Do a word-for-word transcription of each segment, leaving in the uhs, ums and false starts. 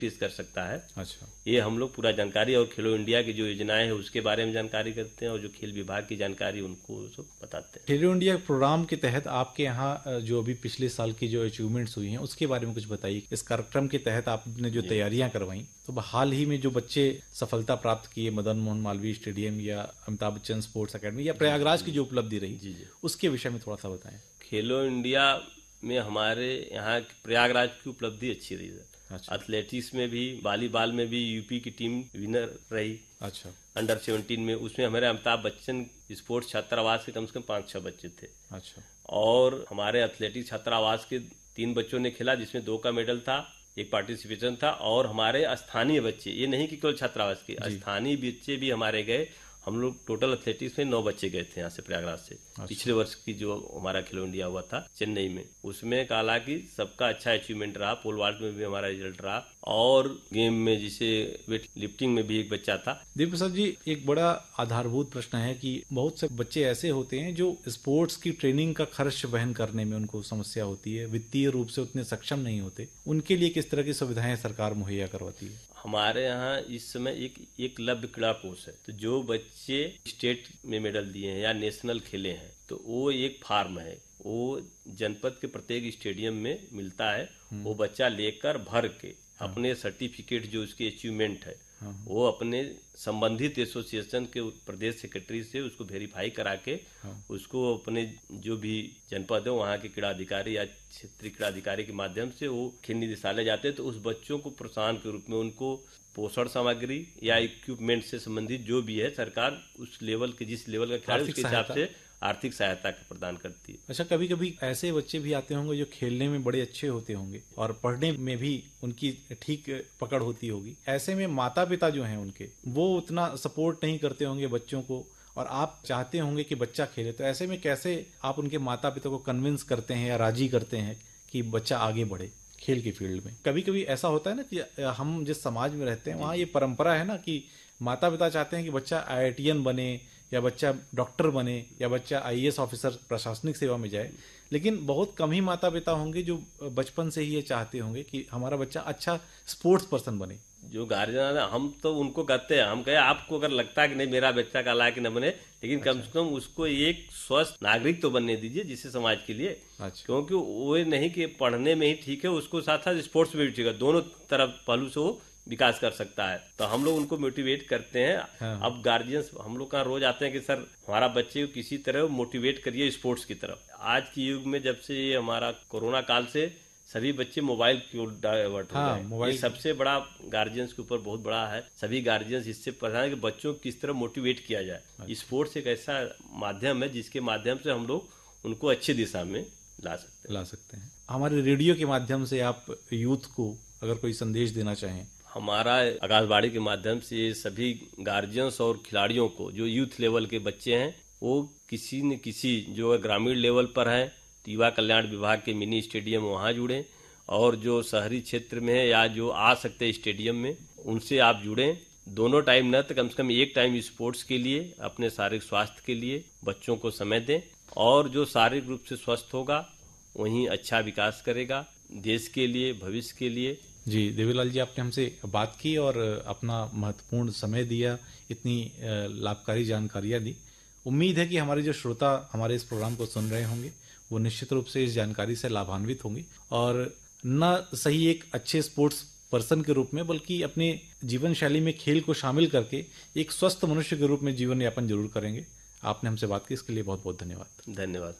Practice कर सकता है। अच्छा, ये हम लोग पूरा जानकारी और खेलो इंडिया की जो योजनाएं हैं उसके बारे में जानकारी करते हैं और जो खेल विभाग की जानकारी उनको सब बताते हैं। खेलो इंडिया प्रोग्राम के तहत आपके यहाँ जो अभी पिछले साल की जो अचीवमेंट्स हुई हैं उसके बारे में कुछ बताइए। इस कार्यक्रम के तहत आपने जो तैयारियां करवाई, तो हाल ही में जो बच्चे सफलता प्राप्त किए मदन मोहन मालवीय स्टेडियम या अमिताभ बच्चन स्पोर्ट्स अकेडमी या प्रयागराज की जो उपलब्धि रही, जी जी उसके विषय में थोड़ा सा बताएं। खेलो इंडिया में हमारे यहाँ प्रयागराज की उपलब्धि अच्छी रही है। अच्छा, एथलेटिक्स में भी, वॉलीबॉल में भी यूपी की टीम विनर रही। अच्छा, अंडर सेवनटीन में उसमें हमारे अमिताभ बच्चन स्पोर्ट्स छात्रावास के कम से कम पाँच छह बच्चे थे। अच्छा, और हमारे एथलेटिक्स छात्रावास के तीन बच्चों ने खेला जिसमें दो का मेडल था, एक पार्टिसिपेशन था। और हमारे स्थानीय बच्चे, ये नहीं कि केवल छात्रावास के, स्थानीय बच्चे भी हमारे गए। हम लोग टोटल एथलेटिक्स में नौ बच्चे गए थे यहाँ से प्रयागराज से। अच्छा। पिछले वर्ष की जो हमारा खेलो इंडिया हुआ था चेन्नई में, उसमें हालांकि सबका अच्छा अचीवमेंट रहा। पोल वाल्ट में भी हमारा रिजल्ट रहा और गेम में जिसे वेट लिफ्टिंग में भी एक बच्चा था। देव प्रसाद जी, एक बड़ा आधारभूत प्रश्न है कि बहुत से बच्चे ऐसे होते हैं जो स्पोर्ट्स की ट्रेनिंग का खर्च वहन करने में उनको समस्या होती है, वित्तीय रूप से उतने सक्षम नहीं होते। उनके लिए किस तरह की सुविधाएं सरकार मुहैया करवाती है? हमारे यहाँ इस समय एक एकलव्य क्रीड़ा कोष है। तो जो बच्चे स्टेट में मेडल दिए हैं या नेशनल खेले हैं, तो वो एक फार्म है, वो जनपद के प्रत्येक स्टेडियम में मिलता है। वो बच्चा लेकर भर के अपने सर्टिफिकेट जो उसके अचीवमेंट है वो अपने संबंधित एसोसिएशन के प्रदेश सेक्रेटरी से उसको वेरीफाई करा के उसको अपने जो भी जनपद है वहाँ के क्रीड़ा अधिकारी या क्षेत्रीय क्रीड़ा अधिकारी के माध्यम से वो खेल निदेशालय जाते हैं। तो उस बच्चों को प्रोत्साहन के रूप में उनको पोषण सामग्री या इक्विपमेंट से संबंधित जो भी है सरकार उस लेवल के, जिस लेवल का खिलाड़ी उसके हिसाब से आर्थिक सहायता प्रदान करती है। अच्छा, कभी कभी ऐसे बच्चे भी आते होंगे जो खेलने में बड़े अच्छे होते होंगे और पढ़ने में भी उनकी ठीक पकड़ होती होगी। ऐसे में माता पिता जो हैं उनके, वो उतना सपोर्ट नहीं करते होंगे बच्चों को और आप चाहते होंगे कि बच्चा खेले। तो ऐसे में कैसे आप उनके माता पिता को कन्विंस करते हैं या राजी करते हैं कि बच्चा आगे बढ़े खेल के फील्ड में? कभी कभी ऐसा होता है ना कि हम जिस समाज में रहते हैं वहाँ ये परंपरा है ना कि माता पिता चाहते हैं कि बच्चा आई आई टी एन बने या बच्चा डॉक्टर बने या बच्चा आई ए एस ऑफिसर प्रशासनिक सेवा में जाए, लेकिन बहुत कम ही माता पिता होंगे जो बचपन से ही ये चाहते होंगे कि हमारा बच्चा अच्छा स्पोर्ट्स पर्सन बने। जो गार्जियन है हम तो उनको कहते हैं, हम कहे आपको अगर लगता है कि नहीं मेरा बच्चा का लायक न बने, लेकिन अच्छा। कम से कम उसको एक स्वस्थ नागरिक तो बनने दीजिए जिससे समाज के लिए। अच्छा। क्योंकि वो नहीं कि पढ़ने में ही ठीक है, उसको साथ साथ स्पोर्ट्स में भी ठीक है, दोनों तरफ पहलू से वो विकास कर सकता है। तो हम लोग उनको मोटिवेट करते हैं। हाँ। अब गार्जियंस हम लोग का रोज आते हैं कि सर हमारा बच्चे को किसी तरह मोटिवेट करिए स्पोर्ट्स की तरफ। आज के युग में जब से ये हमारा कोरोना काल से सभी बच्चे मोबाइल की ओर डाइवर्ट हो गए, ये सबसे बड़ा गार्जियंस के ऊपर बहुत बड़ा है। सभी गार्जियंस इससे परेशान है कि बच्चों को किस तरह मोटिवेट किया जाए। स्पोर्ट्स एक ऐसा माध्यम है जिसके माध्यम से हम लोग उनको अच्छी दिशा में ला सकते हैं ला सकते हैं हमारे रेडियो के माध्यम से आप यूथ को अगर कोई संदेश देना चाहें? हमारा आकाशवाणी के माध्यम से सभी गार्जियंस और खिलाड़ियों को, जो यूथ लेवल के बच्चे हैं, वो किसी न किसी जो ग्रामीण लेवल पर हैं तो युवा कल्याण विभाग के मिनी स्टेडियम वहाँ जुड़ें, और जो शहरी क्षेत्र में है या जो आ सकते हैं स्टेडियम में उनसे आप जुड़ें। दोनों टाइम न तो कम से कम एक टाइम स्पोर्ट्स के लिए, अपने शारीरिक स्वास्थ्य के लिए बच्चों को समय दें, और जो शारीरिक रूप से स्वस्थ होगा वहीं अच्छा विकास करेगा देश के लिए, भविष्य के लिए। जी देवीलाल जी, आपने हमसे बात की और अपना महत्वपूर्ण समय दिया, इतनी लाभकारी जानकारियाँ दी। उम्मीद है कि हमारे जो श्रोता हमारे इस प्रोग्राम को सुन रहे होंगे वो निश्चित रूप से इस जानकारी से लाभान्वित होंगे और न सही एक अच्छे स्पोर्ट्स पर्सन के रूप में बल्कि अपने जीवन शैली में खेल को शामिल करके एक स्वस्थ मनुष्य के रूप में जीवन यापन जरूर करेंगे। आपने हमसे बात की, इसके लिए बहुत बहुत धन्यवाद। धन्यवाद।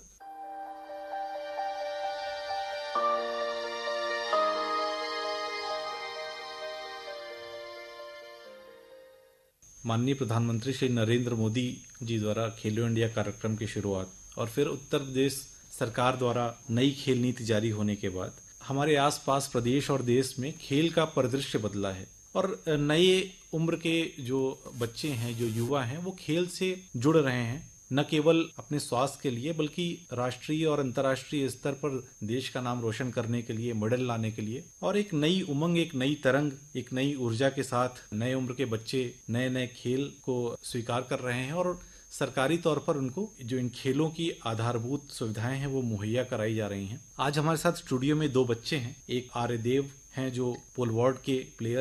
माननीय प्रधानमंत्री श्री नरेंद्र मोदी जी द्वारा खेलो इंडिया कार्यक्रम की शुरुआत और फिर उत्तर प्रदेश सरकार द्वारा नई खेल नीति जारी होने के बाद हमारे आसपास प्रदेश और देश में खेल का परिदृश्य बदला है और नए उम्र के जो बच्चे हैं, जो युवा हैं, वो खेल से जुड़ रहे हैं, न केवल अपने स्वास्थ्य के लिए बल्कि राष्ट्रीय और अंतर्राष्ट्रीय स्तर पर देश का नाम रोशन करने के लिए, मेडल लाने के लिए। और एक नई उमंग, एक नई तरंग, एक नई ऊर्जा के साथ नए उम्र के बच्चे नए नए खेल को स्वीकार कर रहे हैं और सरकारी तौर पर उनको जो इन खेलों की आधारभूत सुविधाएं हैं वो मुहैया कराई जा रही हैं। आज हमारे साथ स्टूडियो में दो बच्चे हैं, एक आर्यदेव हैं जो पोल वॉल्ट के प्लेयर